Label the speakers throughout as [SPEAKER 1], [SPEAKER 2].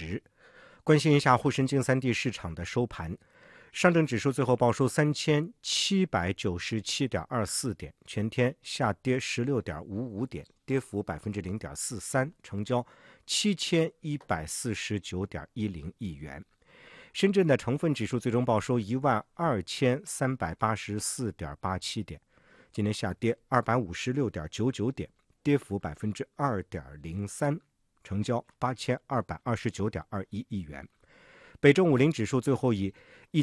[SPEAKER 1] 10。关心一下沪深京三地市场的收盘，上证指数最后报收3797.24点，全天下跌16.55点，跌幅0.43%，成交7149.10亿元。深圳的成分指数最终报收12384.87点，今天下跌256.99点，跌幅2.03%，成交8229.21亿元。北证50指数最后以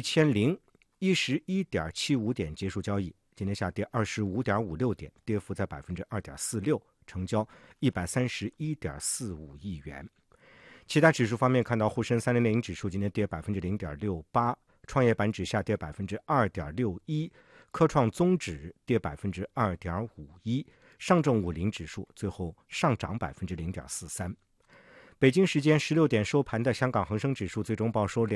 [SPEAKER 1] 1011.75点结束交易，今天下跌25.56点，跌幅在2.46%，成交131.45亿元。其他指数方面，看到沪深3000指数今天跌0.68%，创业板指下跌2.61%，科创综指跌2.51%，上证50指数最后上涨0.43%。北京时间16点收盘的香港恒生指数最终报收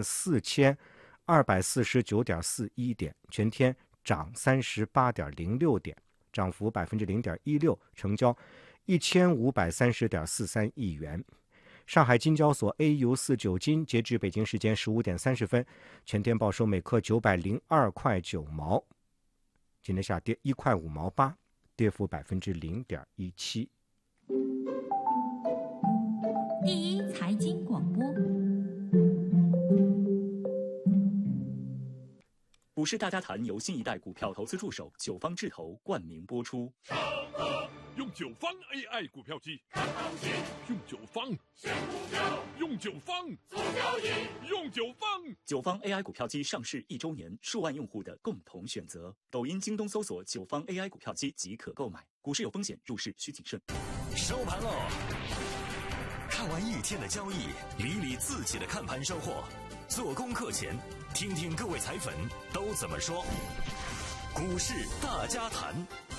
[SPEAKER 1] 24249.41点，全天涨38.06点，涨幅0.16%，成交1530.43亿元。上海金交所 AU4 酒金截至北京时间15点30分，全天报收每克902块9毛，今天下跌1块5毛8，跌幅0.17%。
[SPEAKER 2] 第一财经广播，
[SPEAKER 3] 股市大家谈由新一代股票投资助手九方智投冠名播出。
[SPEAKER 4] 用九方 AI 股票机看行情，用九方选股票，用九方做交易，用九方。
[SPEAKER 3] 九方 AI 股票机上市1周年，数万用户的共同选择。抖音、京东搜索九方 AI 股票机即可购买。股市有风险，入市需谨慎。
[SPEAKER 5] 收盘喽！看完一天的交易，理理自己的看盘收获。做功课前，听听各位财粉都怎么说。股市大家谈。